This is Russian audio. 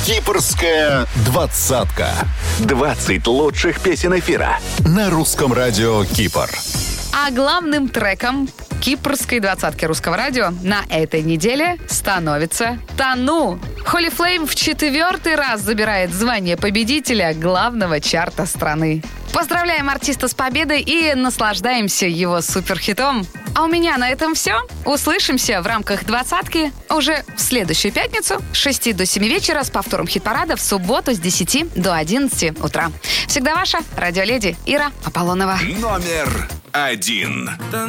Кипрская двадцатка. 20 лучших песен эфира на русском радио Кипр. А главным треком кипрской двадцатки русского радио на этой неделе становится «Тону». Holy Flame в 4-й раз забирает звание победителя главного чарта страны. Поздравляем артиста с победой и наслаждаемся его суперхитом. А у меня на этом все. Услышимся в рамках двадцатки уже в следующую пятницу с 6 до 7 вечера с повтором хит-парада в субботу с 10 до 11 утра. Всегда ваша радиоледи Ира Аполлонова. Номер 1.